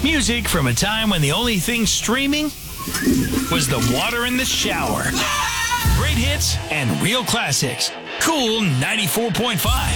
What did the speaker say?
Music from a time when the only thing streaming was the water in the shower. Great hits and real classics. Cool 94.5.